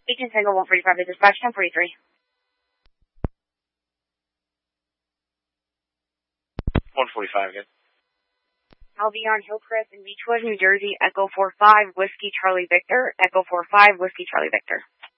Agent Tango 145 is dispatch 1043. 145 again. I'll be on Hillcrest in Beechwood, New Jersey, Echo 45, Whiskey Charlie Victor, Echo 45, Whiskey Charlie Victor.